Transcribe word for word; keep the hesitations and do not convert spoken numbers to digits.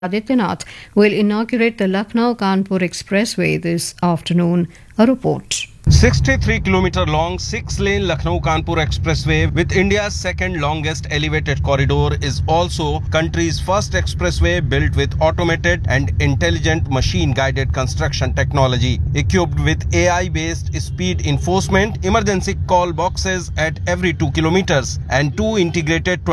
Adityanath will inaugurate the Lucknow-Kanpur Expressway this afternoon. A report. sixty-three kilometer long six-lane Lucknow-Kanpur Expressway with India's second longest elevated corridor is also country's first expressway built with automated and intelligent machine-guided construction technology. Equipped with A I-based speed enforcement, emergency call boxes at every two kilometers and two integrated